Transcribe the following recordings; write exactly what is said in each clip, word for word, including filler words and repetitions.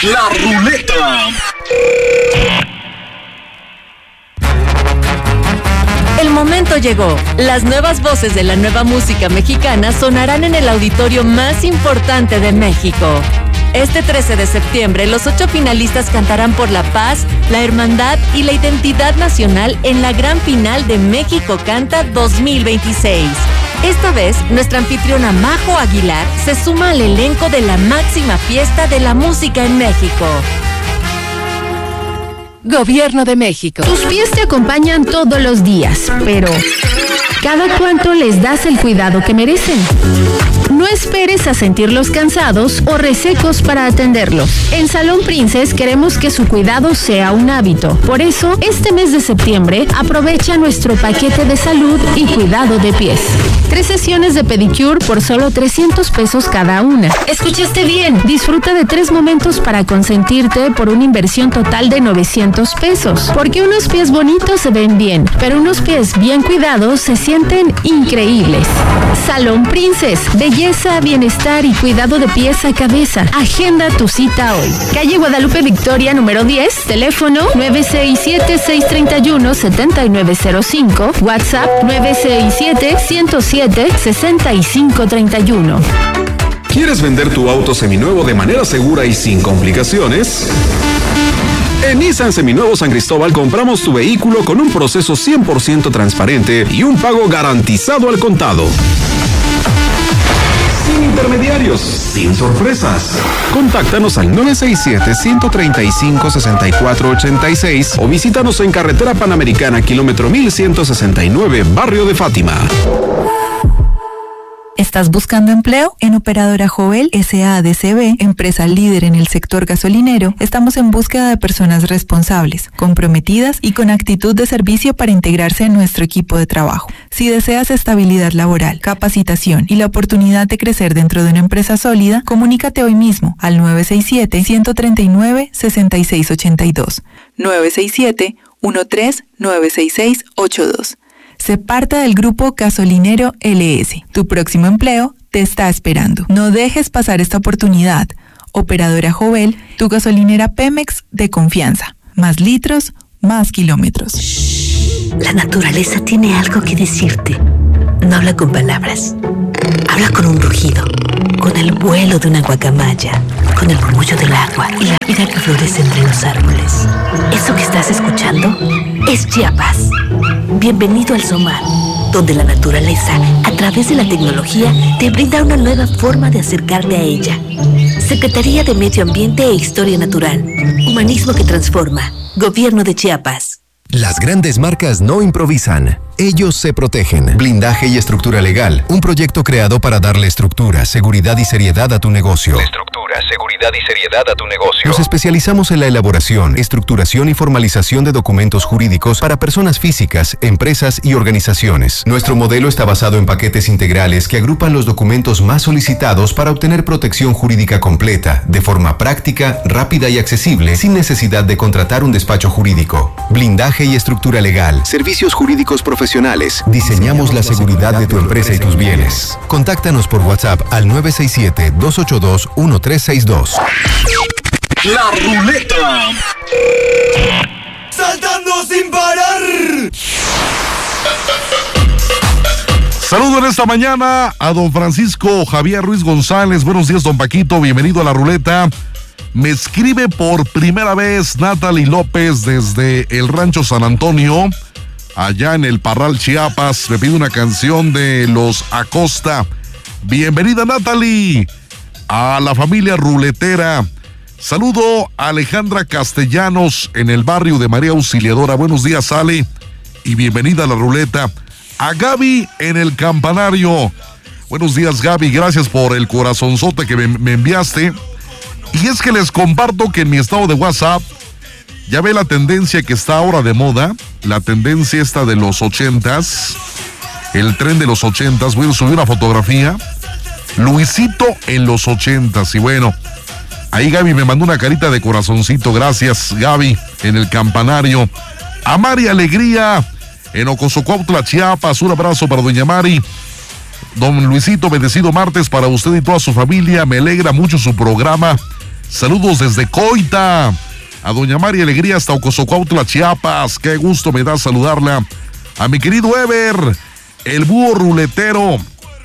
La Ruleta. El momento llegó. Las nuevas voces de la nueva música mexicana sonarán en el auditorio más importante de México. Este trece de septiembre, los ocho finalistas cantarán por la paz, la hermandad y la identidad nacional en la gran final de México Canta dos mil veintiséis. Esta vez, nuestra anfitriona Majo Aguilar se suma al elenco de la máxima fiesta de la música en México. Gobierno de México. Tus pies te acompañan todos los días, pero ¿cada cuánto les das el cuidado que merecen? No esperes a sentirlos cansados o resecos para atenderlos. En Salón Princess queremos que su cuidado sea un hábito. Por eso, este mes de septiembre, aprovecha nuestro paquete de salud y cuidado de pies. Tres sesiones de pedicure por solo trescientos pesos cada una. ¿Escuchaste bien? Disfruta de tres momentos para consentirte por una inversión total de novecientos pesos. Porque unos pies bonitos se ven bien, pero unos pies bien cuidados se sienten increíbles. Salón Princess, belleza, bienestar y cuidado de pies a cabeza. Agenda tu cita hoy. Calle Guadalupe Victoria, número diez, teléfono nueve seis siete, seis tres uno, siete nueve cero cinco, WhatsApp nueve seis siete, uno cero siete, seis cinco tres uno. ¿Quieres vender tu auto seminuevo de manera segura y sin complicaciones? En Nissan Seminuevo San Cristóbal compramos tu vehículo con un proceso cien por ciento transparente y un pago garantizado al contado. Sin intermediarios, sin sorpresas. Contáctanos al nueve seis siete, uno tres cinco, seis cuatro ocho seis o visítanos en Carretera Panamericana, kilómetro mil ciento sesenta y nueve, Barrio de Fátima. ¿Estás buscando empleo? En Operadora Jovel S A D C B, empresa líder en el sector gasolinero, estamos en búsqueda de personas responsables, comprometidas y con actitud de servicio para integrarse en nuestro equipo de trabajo. Si deseas estabilidad laboral, capacitación y la oportunidad de crecer dentro de una empresa sólida, comunícate hoy mismo al nueve seis siete, uno tres nueve, seis seis ocho dos, nueve seis siete, uno tres nueve seis seis ocho dos. Sé parte del grupo Gasolinero L S. Tu próximo empleo te está esperando. No dejes pasar esta oportunidad. Operadora Jovel, tu gasolinera Pemex de confianza. Más litros, más kilómetros. La naturaleza tiene algo que decirte. No habla con palabras. Habla con un rugido, con el vuelo de una guacamaya, con el murmullo del agua y la vida que florece entre los árboles. Eso que estás escuchando es Chiapas. Bienvenido al SOMAR, donde la naturaleza, a través de la tecnología, te brinda una nueva forma de acercarte a ella. Secretaría de Medio Ambiente e Historia Natural. Humanismo que transforma. Gobierno de Chiapas. Las grandes marcas no improvisan, ellos se protegen. Blindaje y estructura legal, un proyecto creado para darle estructura, seguridad y seriedad a tu negocio. Estructura, seguridad y seriedad a tu negocio. Nos especializamos en la elaboración, estructuración y formalización de documentos jurídicos para personas físicas, empresas y organizaciones. Nuestro modelo está basado en paquetes integrales que agrupan los documentos más solicitados para obtener protección jurídica completa, de forma práctica, rápida y accesible, sin necesidad de contratar un despacho jurídico. Blindaje y estructura legal, servicios jurídicos profesionales. Diseñamos la seguridad de tu empresa y tus bienes. Contáctanos por WhatsApp al nueve seis siete, dos ocho dos, uno tres seis dos. La Ruleta. ¡Saltando sin parar! Saludo en esta mañana a don Francisco Javier Ruiz González. Buenos días, don Paquito. Bienvenido a La Ruleta. Me escribe por primera vez Natalie López desde el Rancho San Antonio, allá en el Parral, Chiapas. Me pide una canción de los Acosta. Bienvenida, Natalie, a la familia ruletera. Saludo a Alejandra Castellanos en el barrio de María Auxiliadora. Buenos días, Ale, y bienvenida a La Ruleta. A Gaby en el Campanario. Buenos días, Gaby. Gracias por el corazonzote que me, me enviaste. Y es que les comparto que en mi estado de WhatsApp ya ve la tendencia que está ahora de moda, la tendencia esta de los ochentas, el tren de los ochentas. Voy a subir una fotografía, Luisito en los ochentas, y bueno, ahí Gaby me mandó una carita de corazoncito. Gracias, Gaby, en el Campanario. A Mari Alegría en Ocosocuautla, Chiapas, un abrazo para doña Mari. Don Luisito, bendecido martes para usted y toda su familia. Me alegra mucho su programa. Saludos desde Coita. A doña María Alegría hasta Ocosocuautla, Chiapas. Qué gusto me da saludarla. A mi querido Ever, el búho ruletero.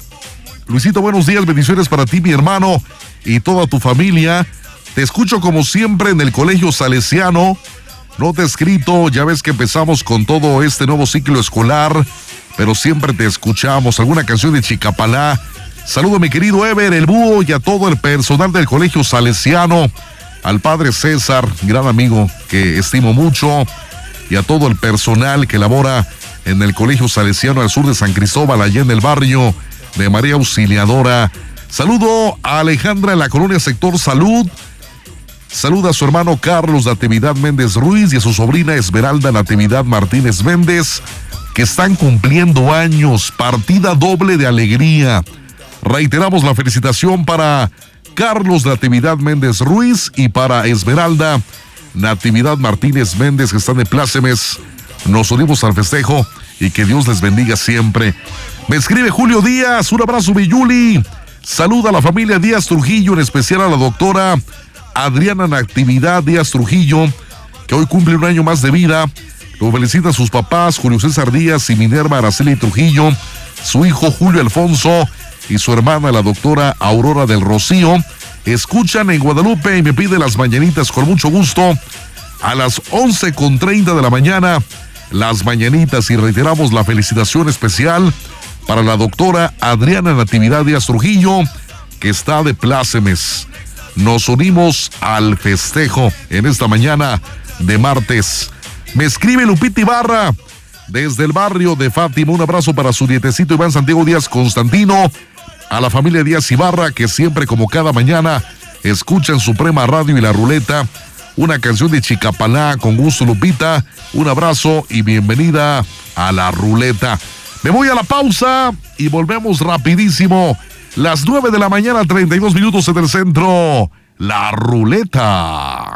Luisito, buenos días, bendiciones para ti, mi hermano, y toda tu familia. Te escucho como siempre en el Colegio Salesiano. No te he escrito, ya ves que empezamos con todo este nuevo ciclo escolar, pero siempre te escuchamos. ¿Alguna canción de Chicapalá? Saludo a mi querido Ever, el búho, y a todo el personal del Colegio Salesiano. Al padre César, gran amigo que estimo mucho, y a todo el personal que labora en el Colegio Salesiano al sur de San Cristóbal, allá en el barrio de María Auxiliadora. Saludo a Alejandra en la colonia Sector Salud. Saluda a su hermano Carlos Natividad Méndez Ruiz y a su sobrina Esmeralda Natividad Martínez Méndez, que están cumpliendo años. Partida doble de alegría. Reiteramos la felicitación para Carlos Natividad Méndez Ruiz y para Esmeralda Natividad Martínez Méndez, que están de plácemes. Nos unimos al festejo y que Dios les bendiga siempre. Me escribe Julio Díaz, un abrazo, mi Yuli. Saluda a la familia Díaz Trujillo, en especial a la doctora Adriana Natividad Díaz Trujillo, que hoy cumple un año más de vida. Lo felicitan sus papás, Julio César Díaz y Minerva Araceli Trujillo, su hijo Julio Alfonso y su hermana, la doctora Aurora del Rocío. Escuchan en Guadalupe y me pide las mañanitas con mucho gusto. A las once con treinta de la mañana, las mañanitas, y reiteramos la felicitación especial para la doctora Adriana Natividad Díaz Trujillo, que está de plácemes. Nos unimos al festejo en esta mañana de martes. Me escribe Lupita Ibarra desde el barrio de Fátima. Un abrazo para su nietecito Iván Santiago Díaz Constantino. A la familia Díaz Ibarra, que siempre, como cada mañana, escuchan Suprema Radio y La Ruleta. Una canción de Chicapalá, con gusto, Lupita. Un abrazo y bienvenida a La Ruleta. Me voy a la pausa y volvemos rapidísimo. Las nueve de la mañana, treinta y dos minutos en el centro. La Ruleta.